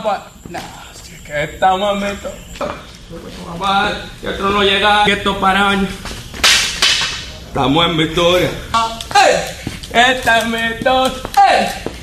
papá. No, si es que estamos en mito. Papá, que otro no llega. Que esto para años. Estamos en victoria. ¡Ey! Esta es mi historia. ¡Ey!